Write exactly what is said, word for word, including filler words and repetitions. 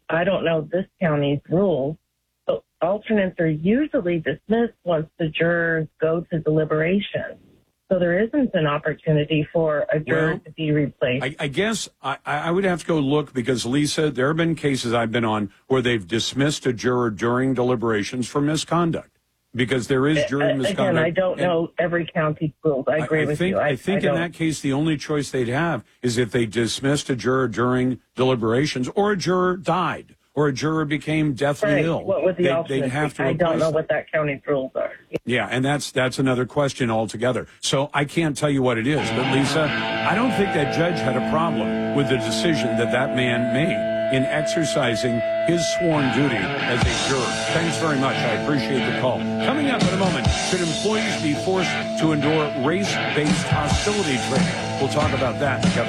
I don't know this county's rules, but alternates are usually dismissed once the jurors go to deliberation. So there isn't an opportunity for a juror Well, to be replaced. I, I guess I, I would have to go look because, Lisa, there have been cases I've been on where they've dismissed a juror during deliberations for misconduct because there is jury misconduct. Again, I don't and know every county's rules. I agree I, I with think, you. I, I think I in don't. that case, the only choice they'd have is if they dismissed a juror during deliberations or a juror died or a juror became deathly Right. ill. What would the they, alternate they'd have to I don't replace know them. what that county's rules are. Yeah, and that's that's another question altogether. So I can't tell you what it is. But, Lisa, I don't think that judge had a problem with the decision that that man made in exercising his sworn duty as a juror. Thanks very much. I appreciate the call. Coming up in a moment, should employees be forced to endure race-based hostility training? We'll talk about that together.